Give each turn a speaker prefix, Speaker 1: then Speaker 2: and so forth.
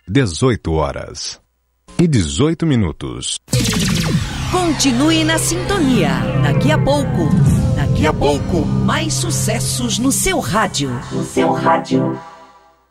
Speaker 1: 18h18.
Speaker 2: Continue na sintonia. Daqui a pouco, mais sucessos no seu rádio.